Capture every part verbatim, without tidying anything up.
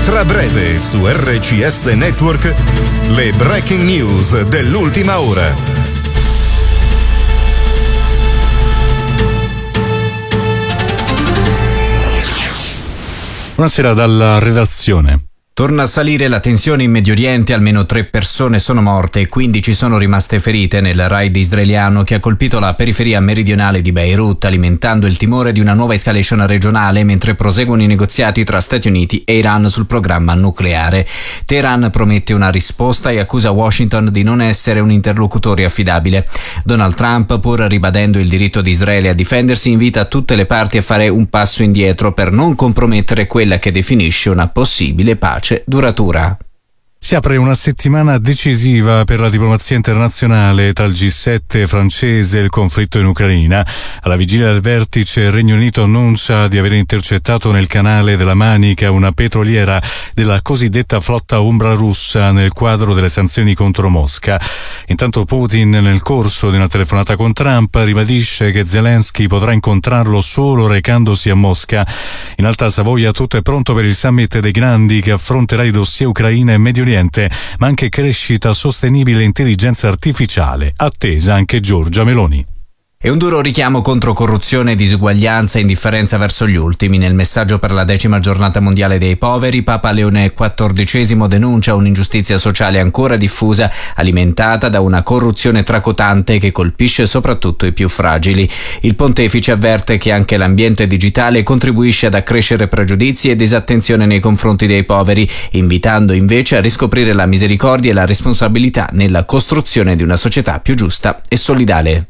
Tra breve su R C S Network le breaking news dell'ultima ora. Buonasera dalla redazione. Torna a salire la tensione in Medio Oriente, almeno tre persone sono morte e quindici sono rimaste ferite nel raid israeliano che ha colpito la periferia meridionale di Beirut, alimentando il timore di una nuova escalation regionale mentre proseguono i negoziati tra Stati Uniti e Iran sul programma nucleare. Teheran promette una risposta e accusa Washington di non essere un interlocutore affidabile. Donald Trump, pur ribadendo il diritto di Israele a difendersi, invita tutte le parti a fare un passo indietro per non compromettere quella che definisce una possibile pace duratura. Si apre una settimana decisiva per la diplomazia internazionale tra il G sette francese e il conflitto in Ucraina. Alla vigilia del vertice, il Regno Unito annuncia di aver intercettato nel canale della Manica una petroliera della cosiddetta flotta ombra russa nel quadro delle sanzioni contro Mosca. Intanto Putin, nel corso di una telefonata con Trump, ribadisce che Zelensky potrà incontrarlo solo recandosi a Mosca. In Alta Savoia tutto è pronto per il summit dei grandi che affronterà i dossier Ucraina e Medio Oriente, ma anche crescita sostenibile e intelligenza artificiale, attesa anche Giorgia Meloni. E un duro richiamo contro corruzione, disuguaglianza e indifferenza verso gli ultimi. Nel messaggio per la decima giornata mondiale dei poveri, Papa Leone quattordicesimo denuncia un'ingiustizia sociale ancora diffusa, alimentata da una corruzione tracotante che colpisce soprattutto i più fragili. Il pontefice avverte che anche l'ambiente digitale contribuisce ad accrescere pregiudizi e disattenzione nei confronti dei poveri, invitando invece a riscoprire la misericordia e la responsabilità nella costruzione di una società più giusta e solidale.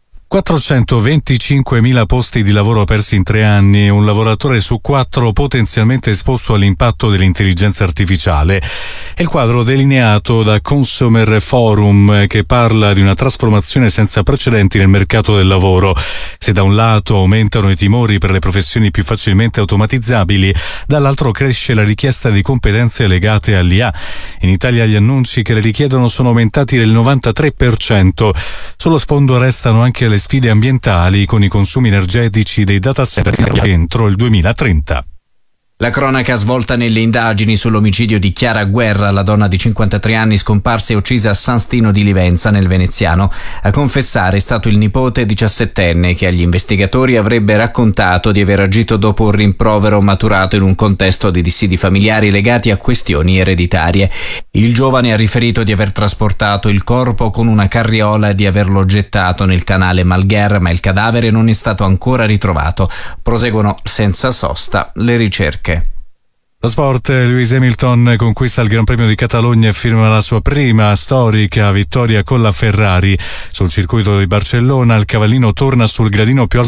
quattrocentoventicinquemila posti di lavoro persi in tre anni e un lavoratore su quattro potenzialmente esposto all'impatto dell'intelligenza artificiale. È il quadro delineato da Consumer Forum, che parla di una trasformazione senza precedenti nel mercato del lavoro. Se da un lato aumentano i timori per le professioni più facilmente automatizzabili, dall'altro cresce la richiesta di competenze legate all'I A. In Italia gli annunci che le richiedono sono aumentati del novantatré per cento. Sullo sfondo restano anche le sfide ambientali con i consumi energetici dei data center entro il duemilatrenta. La cronaca svolta nelle indagini sull'omicidio di Chiara Guerra, la donna di cinquantatré anni scomparsa e uccisa a San Stino di Livenza nel Veneziano. A confessare è stato il nipote diciassettenne che agli investigatori avrebbe raccontato di aver agito dopo un rimprovero maturato in un contesto di dissidi familiari legati a questioni ereditarie. Il giovane ha riferito di aver trasportato il corpo con una carriola e di averlo gettato nel canale Malgher, ma il cadavere non è stato ancora ritrovato. Proseguono senza sosta le ricerche. Lo sport, Lewis Hamilton conquista il Gran Premio di Catalogna e firma la sua prima storica vittoria con la Ferrari. Sul circuito di Barcellona il cavallino torna sul gradino più alto